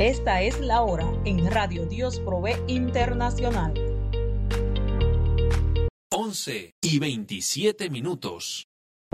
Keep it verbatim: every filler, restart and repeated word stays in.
Esta es la hora en Radio Dios Provee Internacional. once y veintisiete minutos.